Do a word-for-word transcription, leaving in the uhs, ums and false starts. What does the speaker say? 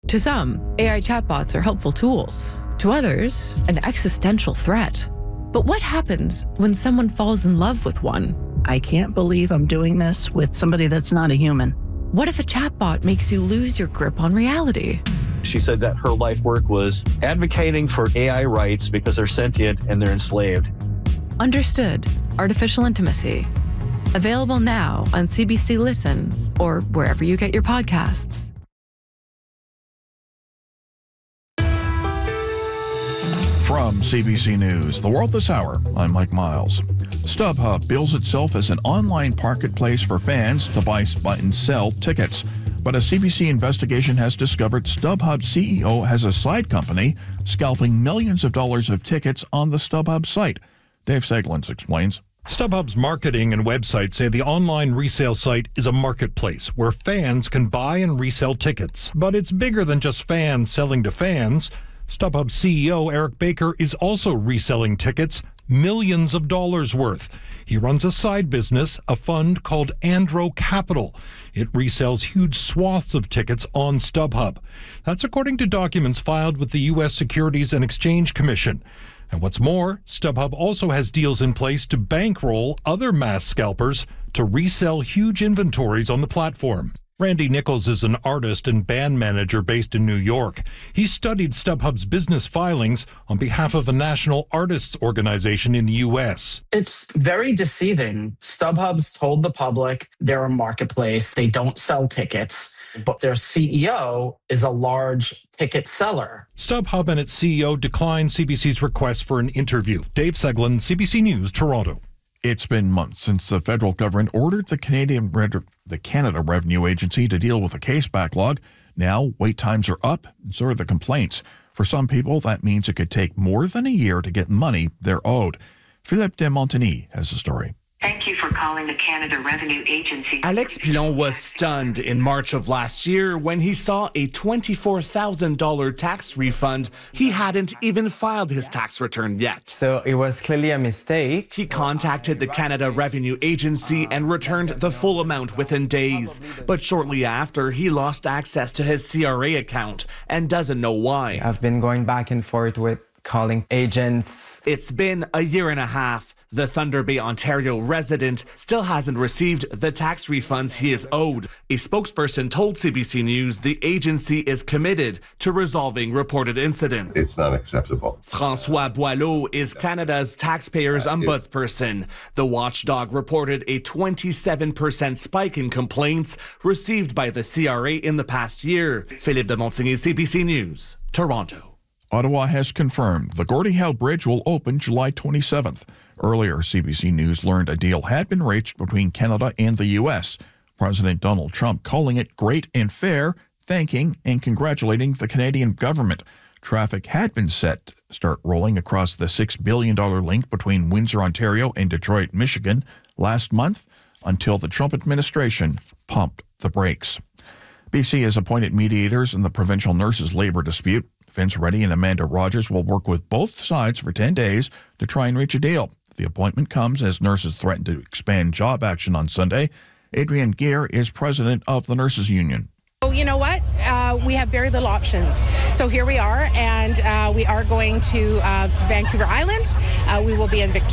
To some, A I chatbots are helpful tools. To others, an existential threat. But what happens when someone falls in love with one? I can't believe I'm doing this with somebody that's not a human. What if a chatbot makes you lose your grip on reality? She said that her life work was advocating for A I rights because they're sentient and they're enslaved. Understood. Artificial Intimacy. Available now on C B C Listen or wherever you get your podcasts. From C B C News, The World This Hour, I'm Mike Miles. StubHub bills itself as an online marketplace for fans to buy and sell tickets. But a C B C investigation has discovered StubHub's C E O has a side company scalping millions of dollars of tickets on the StubHub site. Dave Seglins explains. StubHub's marketing and website say the online resale site is a marketplace where fans can buy and resell tickets. But it's bigger than just fans selling to fans. StubHub C E O Eric Baker is also reselling tickets, millions of dollars worth. He runs a side business, a fund called Andro Capital. It resells huge swaths of tickets on StubHub. That's according to documents filed with the U S Securities and Exchange Commission. And what's more, StubHub also has deals in place to bankroll other mass scalpers to resell huge inventories on the platform. Randy Nichols is an artist and band manager based in New York. He studied StubHub's business filings on behalf of a national artists organization in the U S. It's very deceiving. StubHub's told the public they're a marketplace. They don't sell tickets, but their C E O is a large ticket seller. StubHub and its C E O declined C B C's request for an interview. Dave Seglin, C B C News, Toronto. It's been months since the federal government ordered the Canadian the Canada Revenue Agency to deal with the case backlog. Now, wait times are up, and so are the complaints. For some people, that means it could take more than a year to get money they're owed. Philippe de Montigny has the story. Thank you for calling the Canada Revenue Agency. Alex Pilon was stunned in March of last year when he saw a twenty-four thousand dollars tax refund. He hadn't even filed his tax return yet. So it was clearly a mistake. He contacted the Canada Revenue Agency and returned the full amount within days. But shortly after, he lost access to his C R A account and doesn't know why. I've been going back and forth with calling agents. It's been a year and a half. The Thunder Bay, Ontario resident still hasn't received the tax refunds he is owed. A spokesperson told C B C News the agency is committed to resolving reported incidents. It's not acceptable. François Boileau is Canada's taxpayers' ombudsperson. The watchdog reported a twenty-seven percent spike in complaints received by the C R A in the past year. Philippe de Montigny, C B C News, Toronto. Ottawa has confirmed the Gordie Howe Bridge will open July twenty-seventh. Earlier, C B C News learned a deal had been reached between Canada and the U S. President Donald Trump calling it great and fair, thanking and congratulating the Canadian government. Traffic had been set to start rolling across the six billion dollars link between Windsor, Ontario and Detroit, Michigan last month until the Trump administration pumped the brakes. B C has appointed mediators in the provincial nurses' labor dispute. Vince Reddy and Amanda Rogers will work with both sides for ten days to try and reach a deal. The appointment comes as nurses threaten to expand job action on Sunday. Adrienne Gear is president of the Nurses Union. Oh, you know what? Uh, we have very little options. So here we are, and uh, we are going to uh, Vancouver Island. Uh, we will be in Victoria.